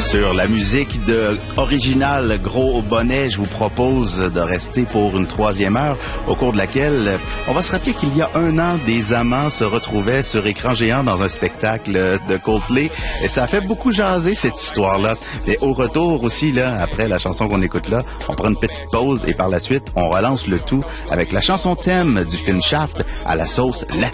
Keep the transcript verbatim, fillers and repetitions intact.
Sur la musique de originale Gros Bonnet, je vous propose de rester pour une troisième heure, au cours de laquelle on va se rappeler qu'il y a un an, des amants se retrouvaient sur écran géant dans un spectacle de Coldplay. Et ça a fait beaucoup jaser, cette histoire-là. Mais au retour aussi, là, après la chanson qu'on écoute là, on prend une petite pause et par la suite, on relance le tout avec la chanson thème du film Shaft à la sauce latine.